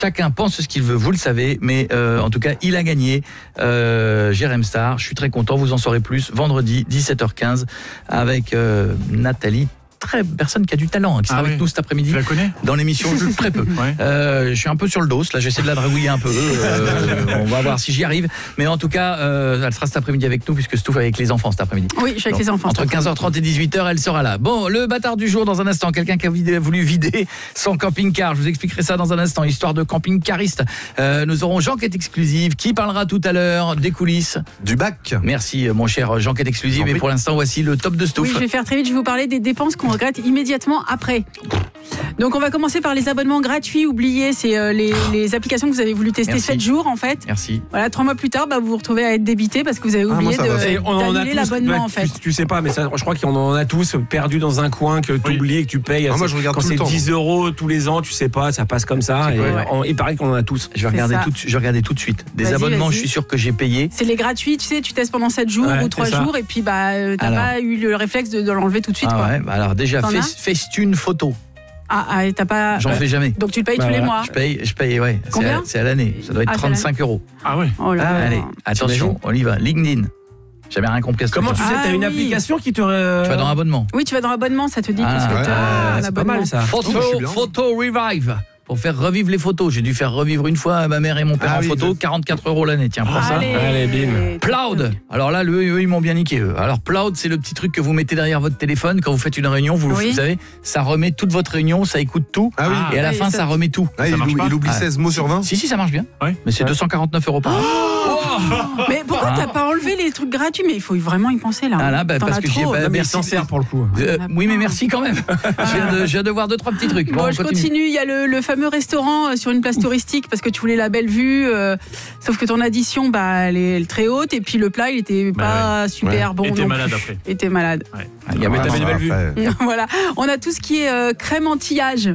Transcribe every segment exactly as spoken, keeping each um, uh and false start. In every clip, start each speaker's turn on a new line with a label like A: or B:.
A: Chacun pense ce qu'il veut, vous le savez, mais euh, en tout cas, il a gagné. Euh, Jérém Star, je suis très content, vous en saurez plus vendredi, dix-sept heures quinze, avec euh, Nathalie. Très personne qui a du talent hein, qui sera ah avec oui. nous cet après-midi.
B: Tu la connais
A: dans l'émission je, très peu. Ouais. Euh, je suis un peu sur le dos. Là, j'essaie de la dragouiller un peu. Euh, on va voir si j'y arrive. Mais en tout cas, euh, elle sera cet après-midi avec nous puisque Stouff avec les enfants cet après-midi.
C: Oui, je suis avec
A: Donc,
C: les enfants.
A: Entre quinze heures trente et dix-huit heures, elle sera là. Bon, le bâtard du jour dans un instant. Quelqu'un qui a vidé, voulu vider son camping-car. Je vous expliquerai ça dans un instant. Histoire de camping-cariste. Euh, nous aurons Jean-Quête Exclusive qui parlera tout à l'heure des coulisses
D: du bac.
A: Merci, mon cher Jean-Quête Exclusive. Et pour l'instant, voici le top de Stouff.
C: Oui, je vais faire très vite. Je vais vous parler des dépenses qu'on regrette immédiatement après. Donc on va commencer par les abonnements gratuits oubliés, c'est euh, les, les applications que vous avez voulu tester sept jours en fait.
A: Merci.
C: Voilà, trois mois plus tard, bah, vous vous retrouvez à être débité parce que vous avez oublié ah, de, d'annuler l'abonnement
E: bah,
C: en fait.
E: Tu, tu sais pas, mais ça, je crois qu'on en a tous perdu dans un coin que tu oublies et que tu payes.
D: Ah, moi, je regarde
E: quand
D: tout
E: c'est
D: le temps.
E: dix euros tous les ans, tu sais pas, ça passe comme ça. Et ouais. on, il paraît qu'on en a tous.
A: Je vais regarder tout, je vais regarder tout de suite. Des vas-y, abonnements, vas-y. Je suis sûr que j'ai payé.
C: C'est les gratuits, tu sais, tu testes pendant sept jours ouais, ou trois jours et puis bah t'as alors. pas eu le réflexe de, de l'enlever tout de suite.
A: Ah
C: quoi.
A: Ouais, bah alors déjà Facetune photo.
C: Ah, ah t'as pas.
A: J'en fais jamais.
C: Donc tu le payes
A: bah,
C: tous les mois.
A: Je paye, je paye, ouais.
C: Combien ?
A: C'est à, à l'année. Ça doit être ah, trente-cinq euros.
B: Ah ouais.
C: Oh là
A: ah,
C: là.
A: Allez, attention, on y va. LinkedIn. J'avais rien compris à ce
E: Comment tu sais,
C: ah,
E: t'as
C: oui.
E: une application qui te.
A: Tu vas dans abonnement.
C: Oui, tu vas dans abonnement, ça te dit
A: ah,
C: tout ce que
A: ouais,
C: t'as.
A: Ah,
C: c'est
E: pas mal ça.
A: Photo, oh, photo Revive. Pour faire revivre les photos. J'ai dû faire revivre une fois ma mère et mon père ah, en oui, photo, je... quarante-quatre euros l'année. Tiens, pour ça.
E: Allez, bim.
A: Ploud. Alors là, eux, eux, ils m'ont bien niqué. Eux. Alors Ploud, c'est le petit truc que vous mettez derrière votre téléphone quand vous faites une réunion. Vous, oui. vous savez, ça remet toute votre réunion, ça écoute tout.
D: Ah, oui.
A: Et à la
C: ah,
A: fin, ça... ça remet tout.
D: Ah,
A: ça
D: il, il oublie seize mots sur vingt.
A: Si, si, ça marche bien.
B: Ouais.
A: Mais c'est ouais. deux cent quarante-neuf euros par an.
C: Oh mais pourquoi ah. t'as pas enlevé les trucs gratuits? Mais il faut vraiment y penser là.
A: Ah là, bah, parce que j'ai
E: bah, merci sincère pour le coup.
A: Euh, oui, mais merci quand même. je, viens de, je viens de voir deux trois petits trucs.
C: Bon, bon je continue. continue. Il y a le, le fameux restaurant sur une place touristique parce que tu voulais la belle vue, euh, sauf que ton addition, bah, elle est très haute et puis le plat, il était pas bah ouais. super ouais. bon.
B: Et t'es malade
C: plus.
B: après.
C: Et t'es malade.
B: Ouais.
E: Ah, mais t'avais une belle vue.
C: Voilà. On a tout ce qui est euh, crème anti-âge.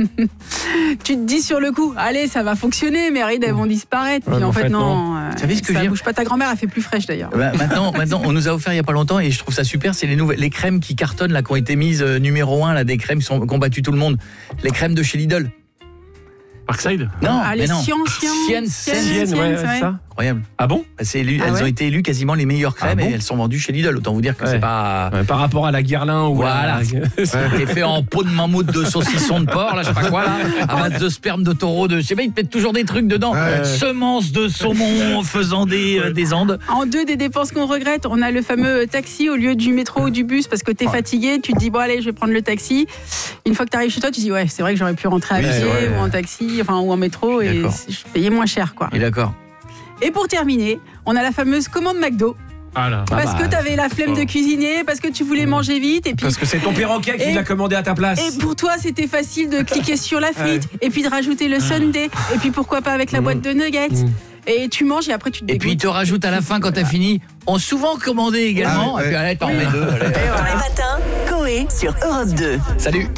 C: Tu te dis sur le coup, allez, ça va fonctionner, mes rides elles vont disparaître.
E: Ouais,
C: puis en fait, non.
E: non.
C: Euh,
A: Vous savez ce que
C: ça
A: je
C: bouge pas. Ta grand-mère, elle fait plus fraîche d'ailleurs.
A: Bah, maintenant, maintenant, on nous a offert il y a pas longtemps et je trouve ça super. C'est les nouvelles, les crèmes qui cartonnent là, qui ont été mises euh, numéro un là, des crèmes qui sont qui ont battu tout le monde. Les crèmes de chez Lidl.
B: Parkside ?
A: Non,
C: ah,
A: mais non.
C: Sienne,
E: Sienne, ouais, c'est ça.
A: Incroyable.
E: Ah bon ?
A: C'est élu,
C: ah
A: elles
C: ouais
A: ont été élues quasiment les meilleures crèmes ah bon et elles sont vendues chez Lidl. Autant vous dire que ouais. c'est pas
E: ouais, par rapport à la Guerlain ou
A: voilà.
E: La...
A: C'est fait en peau de mammouth, de saucisson de porc, là je sais pas quoi là, à base de sperme de taureau, de je sais pas, ils te mettent toujours des trucs dedans. Ouais. Semences de saumon faisant des ouais. euh, des Andes.
C: En deux des dépenses qu'on regrette, on a le fameux taxi au lieu du métro ou du bus parce que t'es ouais. fatigué, tu te dis bon allez, je vais prendre le taxi. Une fois que t'arrives chez toi, tu te dis ouais, c'est vrai que j'aurais pu rentrer à
A: oui,
C: pied
A: ouais.
C: ou en taxi, enfin ou en métro et je payais moins cher quoi.
A: Et d'accord.
C: Et pour terminer, on a la fameuse commande McDo.
B: Ah là.
C: Parce
A: ah bah,
C: que t'avais la flemme oh. de cuisiner, parce que tu voulais manger vite et puis
E: parce que c'est ton perroquet qui l'a commandé à ta place.
C: Et pour toi, c'était facile de cliquer sur la frite ouais. et puis de rajouter le sundae et puis pourquoi pas avec la boîte de nuggets. Mmh. Et tu manges et après tu te dégoûtes.
A: Et puis il te rajoute à la fin quand t'as fini, on souvent commandé également. Ah, ouais. Et puis allez, t'en mets deux. Allez.
F: Dans les matins, Coé sur Europe deux.
A: Salut.